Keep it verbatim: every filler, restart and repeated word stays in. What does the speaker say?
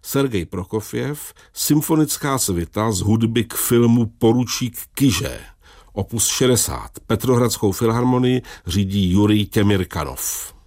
Sergej Prokofjev, symfonická svita z hudby k filmu Poručík Kyže. Opus šedesát. Petrohradskou filharmonii řídí Jurij Těmirkanov.